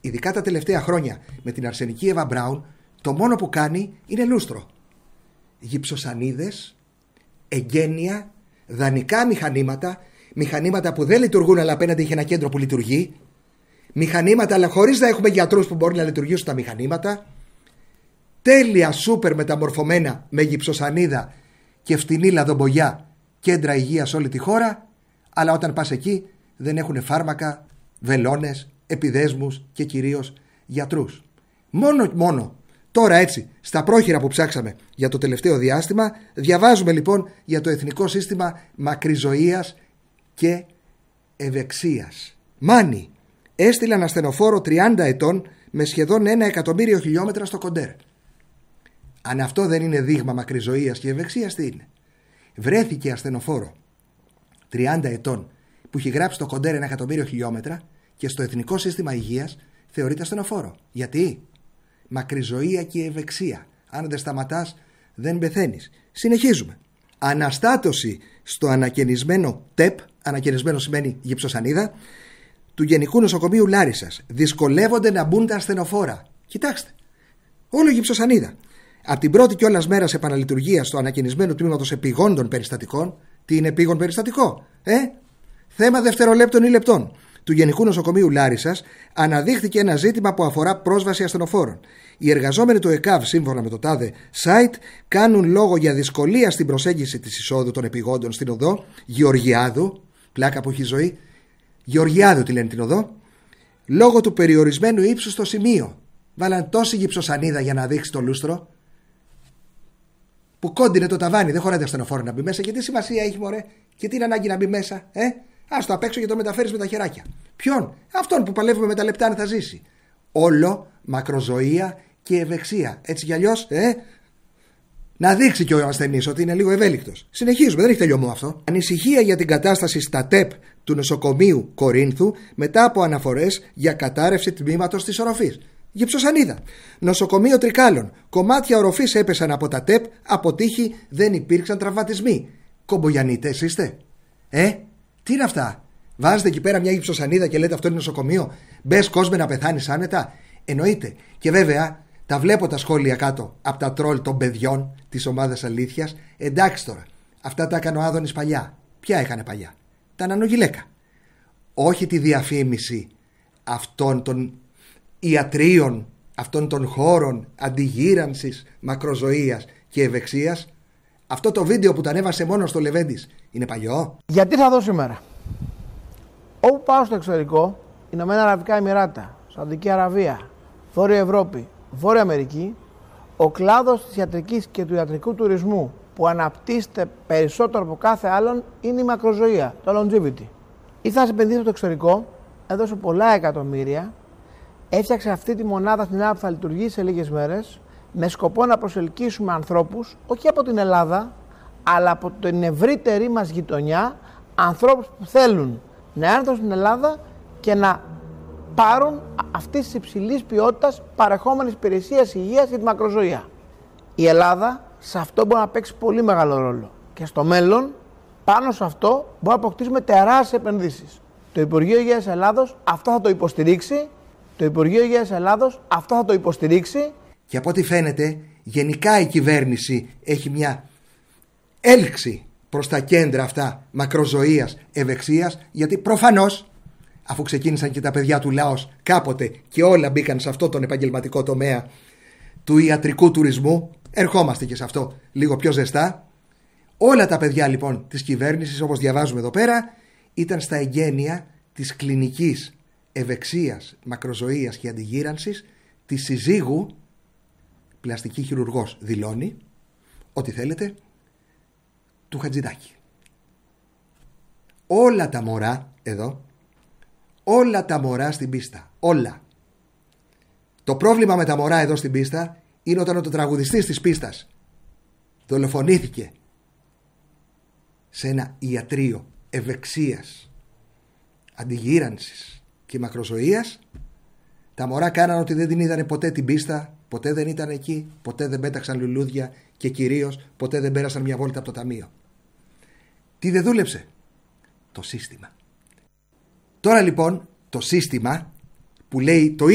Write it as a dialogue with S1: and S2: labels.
S1: ειδικά τα τελευταία χρόνια με την αρσενική Εύα Μπράουν, το μόνο που κάνει είναι λούστρο. Γυψοσανίδες, εγγένεια, δανεικά μηχανήματα που δεν λειτουργούν αλλά απέναντι έχει ένα κέντρο που λειτουργεί, μηχανήματα αλλά χωρίς να έχουμε γιατρούς που μπορούν να λειτουργήσουν τα μηχανήματα, τέλεια σούπερ μεταμορφωμένα με γυψοσανίδα και φτηνή λαδομπογιά κέντρα υγείας σε όλη τη χώρα, αλλά όταν πας εκεί δεν έχουν φάρμακα, βελόνες, επιδέσμους και κυρίως γιατρούς. Μόνο τώρα έτσι στα πρόχειρα που ψάξαμε για το τελευταίο διάστημα διαβάζουμε λοιπόν για το Εθνικό Σύστημα Μακριζωίας και Ευεξίας. Μάνι, έστειλαν ασθενοφόρο 30 ετών με σχεδόν 1 εκατομμύριο χιλιόμετρα στο Κοντέρ. Αν αυτό δεν είναι δείγμα μακριζωίας και ευεξίας, τι είναι? Βρέθηκε ασθενοφόρο 30 ετών που έχει γράψει το Κοντέρ 1 εκατομμύριο χιλιόμετρα και στο Εθνικό Σύστημα Υγείας θεωρείται ασθενοφόρο. Γιατί? Μακριζωία και ευεξία. Αν δεν σταματάς δεν πεθαίνεις. Συνεχίζουμε. Αναστάτωση στο ανακαινισμένο ΤΕΠ, ανακαινισμένο σημαίνει γυψοσανίδα, του Γενικού Νοσοκομείου Λάρισσας. Δυσκολεύονται να μπουν τα ασθενοφόρα. Κοιτάξτε, όλο γυψοσανίδα. Από την πρώτη κιόλας μέρα επαναλειτουργίας του ανακαινισμένου τμήματος επιγόντων περιστατικών, τι είναι επίγον περιστατικό, θέμα δευτερολέπτων ή λεπτών, του Γενικού Νοσοκομείου Λάρισσας, αναδείχθηκε ένα ζήτημα που αφορά πρόσβαση ασθενοφόρων. Οι εργαζόμενοι του ΕΚΑΒ, σύμφωνα με το τάδε site, κάνουν λόγο για δυσκολία στην προσέγγιση της εισόδου των επιγόντων στην οδό Γεωργιάδου, πλάκα που έχει ζωή, Γεωργιάδου τη λένε την οδό, λόγω του περιορισμένου ύψους στο σημείο. Βάλαν τόση γυψοσανίδα για να δείξει το λούστρο, που κόντινε το ταβάνι, δεν χωράει ασθενοφόρο να μπει μέσα. Και τι σημασία έχει, μωρέ, και τι είναι ανάγκη να μπει μέσα, Ας το απ' έξω και το μεταφέρεις με τα χεράκια. Ποιον? Αυτόν που παλεύουμε με τα λεπτά αν θα ζήσει. Όλο μακροζωία και ευεξία. Έτσι κι αλλιώς, να δείξει και ο ασθενής ότι είναι λίγο ευέλικτος. Συνεχίζουμε, δεν έχει τελειωμό αυτό. Ανησυχία για την κατάσταση στα ΤΕΠ του νοσοκομείου Κορίνθου μετά από αναφορές για κατάρρευση τμήματος της οροφής. Γυψοσανίδα. Νοσοκομείο Τρικάλων. Κομμάτια οροφής έπεσαν από τα ΤΕΠ, από τύχη δεν υπήρξαν τραυματισμοί. Κομπογιανίτες είστε? Τι είναι αυτά? Βάζετε εκεί πέρα μια γυψοσανίδα και λέτε αυτό είναι νοσοκομείο? Μπες κόσμε να πεθάνεις άνετα? Εννοείται. Και βέβαια τα βλέπω τα σχόλια κάτω από τα τρόλ των παιδιών της ομάδας Αλήθειας. Εντάξει τώρα, αυτά τα έκανε ο Άδωνης παλιά. Ποια έκανε παλιά? Τα νανογυλαίκα. Όχι τη διαφήμιση αυτών των ιατρίων, αυτών των χώρων αντιγύρανσης, μακροζωίας και ευεξίας. Αυτό το βίντεο που τα ανέβασε μόνο στο Λεβέντης είναι παλιό?
S2: Γιατί θα δω σήμερα? Όπου πάω στο εξωτερικό, Ηνωμένα Αραβικά Εμιράτα, Σαουδική Αραβία, Βόρεια Ευρώπη, Βόρεια Αμερική, ο κλάδος της ιατρικής και του ιατρικού τουρισμού που αναπτύσσεται περισσότερο από κάθε άλλον είναι η μακροζωία, το longevity. Ήρθα να επενδύσω στο εξωτερικό, έδωσε πολλά εκατομμύρια, έφτιαξε αυτή τη μονάδα στην Ελλάδα που θα λειτουργήσει σε λίγες μέρες, με σκοπό να προσελκύσουμε ανθρώπους, όχι από την Ελλάδα, αλλά από την ευρύτερη μας γειτονιά, ανθρώπους που θέλουν να έρθουν στην Ελλάδα και να πάρουν αυτής της υψηλής ποιότητας παρεχόμενης υπηρεσίας υγείας για τη μακροζωία. Η Ελλάδα σε αυτό μπορεί να παίξει πολύ μεγάλο ρόλο και στο μέλλον πάνω σε αυτό μπορούμε να αποκτήσουμε τεράστιες επενδύσεις. Το Υπουργείο Υγείας Ελλάδος αυτό θα το υποστηρίξει.
S1: Και από ό,τι φαίνεται, γενικά η κυβέρνηση έχει μια έλξη προς τα κέντρα αυτά μακροζωίας, ευεξίας, γιατί προφανώς, αφού ξεκίνησαν και τα παιδιά του λαός κάποτε και όλα μπήκαν σε αυτό τον επαγγελματικό τομέα του ιατρικού τουρισμού, ερχόμαστε και σε αυτό λίγο πιο ζεστά. Όλα τα παιδιά λοιπόν της κυβέρνησης, όπως διαβάζουμε εδώ πέρα, ήταν στα εγγένεια της κλινικής ευεξίας, μακροζωίας και αντιγύρανσης της συζύγου, πλαστική χειρουργός δηλώνει, ό,τι θέλετε, του Χατζηδάκη. Όλα τα μωρά εδώ, όλα τα μωρά στην πίστα, όλα. Το πρόβλημα με τα μωρά εδώ στην πίστα είναι όταν ο τραγουδιστής της πίστας δολοφονήθηκε σε ένα ιατρείο ευεξίας, αντιγύρανσης και μακροζωίας. Τα μωρά κάναν ότι δεν την είδανε ποτέ την πίστα, ποτέ δεν ήταν εκεί, ποτέ δεν πέταξαν λουλούδια και κυρίως ποτέ δεν πέρασαν μια βόλτα από το ταμείο. Τι δεν δούλεψε? Το σύστημα. Τώρα λοιπόν το σύστημα που λέει το